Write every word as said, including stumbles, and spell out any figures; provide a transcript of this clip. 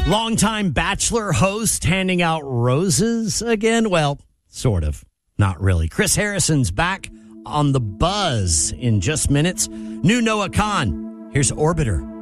Longtime Bachelor host handing out roses again? Well, sort of. Not really. Chris Harrison's back on The Buzz in just minutes. New Noah Khan. Here's Orbiter.